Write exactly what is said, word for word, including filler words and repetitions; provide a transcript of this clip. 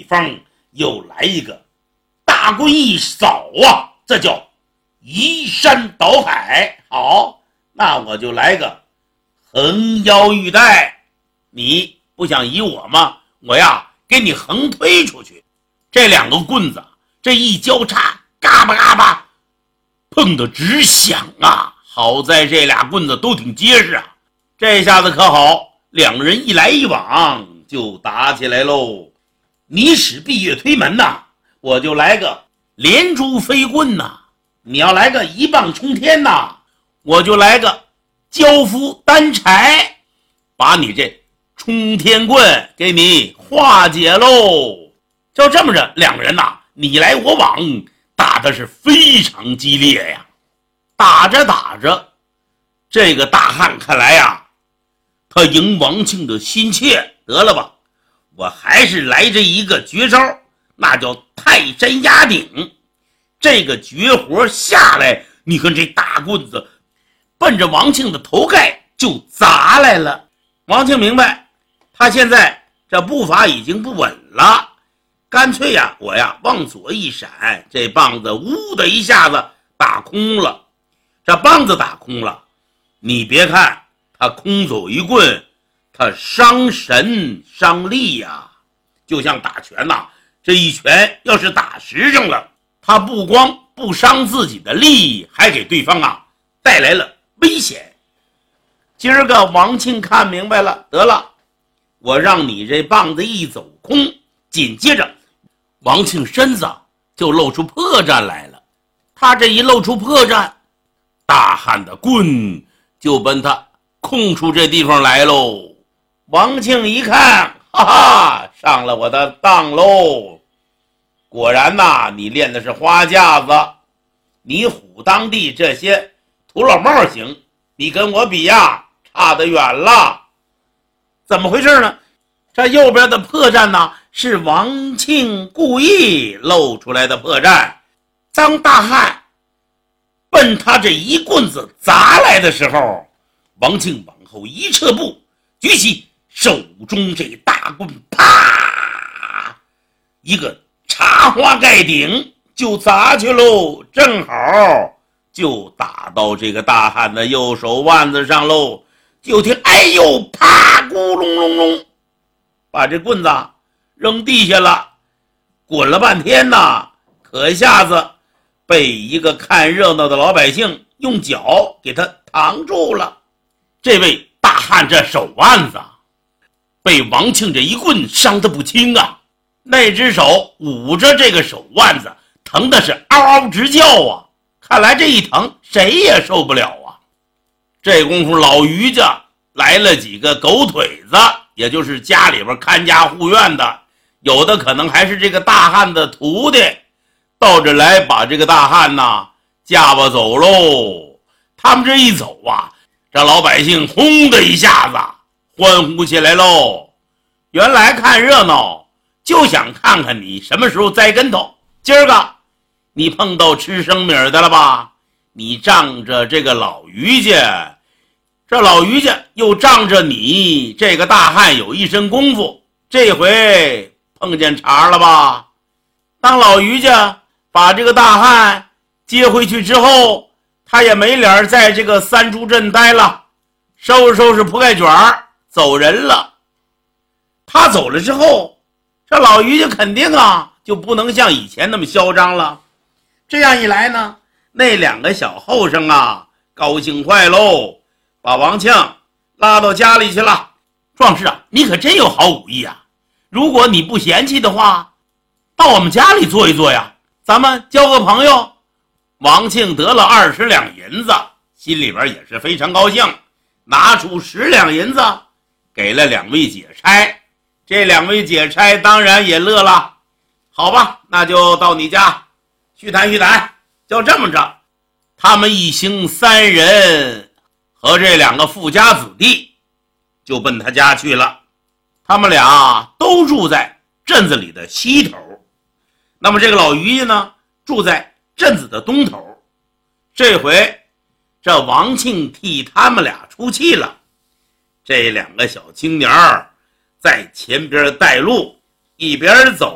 方又来一个大棍一扫啊，这叫移山倒海。好，那我就来个横腰玉带，你不想移我吗？我呀给你横推出去。这两个棍子这一交叉，嘎巴嘎巴碰得直响啊！好在这俩棍子都挺结实啊，这下子可好，两人一来一往就打起来喽。你使闭月推门呐，我就来个连珠飞棍呐；你要来个一棒冲天呐，我就来个交夫担柴，把你这冲天棍给你化解喽。就这么着，两个人呐，你来我往，打的是非常激烈呀。打着打着，这个大汉看来呀，他赢王庆的心切，得了吧，我还是来这一个绝招，那叫泰山压顶。这个绝活下来，你看这大棍子奔着王庆的头盖就砸来了。王庆明白，他现在这步伐已经不稳了，干脆呀，我呀往左一闪，这棒子呜的一下子打空了。这棒子打空了，你别看他空走一棍，他伤神伤力呀，就像打拳呐、啊，这一拳要是打实上了，他不光不伤自己的力，还给对方啊带来了危险。今儿个王庆看明白了，得了，我让你这棒子一走空，紧接着王庆身子就露出破绽来了。他这一露出破绽，大汉的棍就奔他空出这地方来喽。王庆一看，哈哈，上了我的当喽！果然呐，你练的是花架子，你唬当地这些土老帽行，你跟我比呀，差得远了。怎么回事呢？这右边的破绽呢，是王庆故意露出来的破绽。当大汉奔他这一棍子砸来的时候，王庆往后一撤步，举起手中这大棍，啪，一个茶花盖顶就砸去喽，正好就打到这个大汉的右手腕子上喽。就听哎呦，啪，咕隆隆隆，把这棍子扔地下了，滚了半天呐，可下子被一个看热闹的老百姓用脚给他扛住了。这位大汉这手腕子被王庆这一棍伤得不轻啊，那只手捂着这个手腕子，疼的是嗷嗷直叫啊，看来这一疼谁也受不了啊。这功夫老于家来了几个狗腿子，也就是家里边看家护院的，有的可能还是这个大汉的徒弟，到这来把这个大汉呐架吧走喽。他们这一走啊，这老百姓轰的一下子欢呼起来喽。原来看热闹就想看看你什么时候栽跟头，今儿个你碰到吃生米的了吧？你仗着这个老于家，这老于家又仗着你这个大汉有一身功夫，这回碰见茬了吧？当老于家把这个大汉接回去之后，他也没脸在这个三珠镇待了，收拾收拾铺盖卷儿走人了。他走了之后，这老于家肯定啊就不能像以前那么嚣张了。这样一来呢，那两个小后生啊高兴坏喽，把王庆拉到家里去了。壮士啊，你可真有好武艺啊，如果你不嫌弃的话，到我们家里坐一坐呀，咱们交个朋友。王庆得了二十两银子，心里边也是非常高兴，拿出十两银子给了两位解差。这两位解差当然也乐了，好吧，那就到你家叙谈叙谈。就这么着，他们一行三人和这两个富家子弟就奔他家去了。他们俩都住在镇子里的西头，那么这个老于家呢住在镇子的东头。这回这王庆替他们俩出气了，这两个小青年在前边带路，一边走